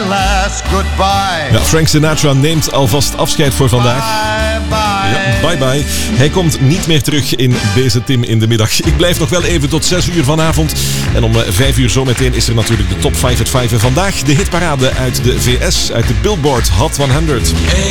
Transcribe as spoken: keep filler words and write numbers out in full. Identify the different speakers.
Speaker 1: my last goodbye.
Speaker 2: Ja, Frank Sinatra neemt alvast afscheid voor vandaag.
Speaker 1: Bye, bye.
Speaker 2: Ja, bye bye. Hij komt niet meer terug in deze Tim in de middag. Ik blijf nog wel even tot zes uur vanavond. En om vijf uur zometeen is er natuurlijk de top vijf at vijf. Vandaag de hitparade uit de V S, uit de Billboard Hot honderd.